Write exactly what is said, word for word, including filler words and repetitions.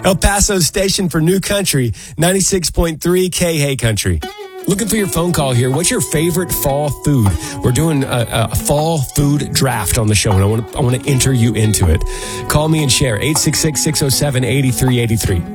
El Paso's station for New Country, ninety-six point three K Hey Country. Looking for your phone call here. What's your favorite fall food? We're doing a, a fall food draft on the show, and I want to I want to enter you into it. Call me and share, eight six six, six oh seven, eight three eight three.